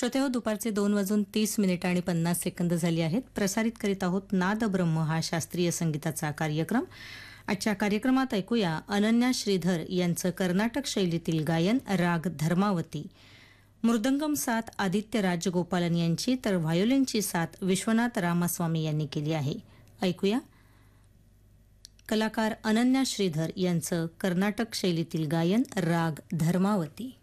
श्रोतेहो, दुपारचे 2:30 आणि 50 सेकंद झाली आहेत. प्रसारित करीत आहोत नाद ब्रह्म हा शास्त्रीय संगीताचा कार्यक्रम. आजच्या कार्यक्रमात ऐकूया अनन्या श्रीधर यांचं कर्नाटक शैलीतील गायन राग धर्मावती. मृदंगम साथ आदित्य राजगोपालन यांची तर व्हायोलिनची साथ विश्वनाथ रामास्वामी यांनी केली आहे. ऐकूया कलाकार अनन्या श्रीधर यांचं कर्नाटक शैलीतील गायन राग धर्मावती.